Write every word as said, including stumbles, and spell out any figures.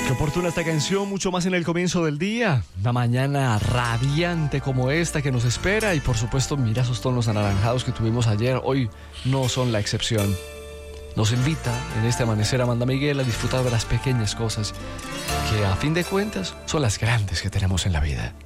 Qué oportuna esta canción, mucho más en el comienzo del día. Una mañana radiante como esta que nos espera y por supuesto, mira esos tonos anaranjados que tuvimos ayer, hoy no son la excepción. Nos invita en este amanecer Amanda Miguel a disfrutar de las pequeñas cosas que a fin de cuentas son las grandes que tenemos en la vida.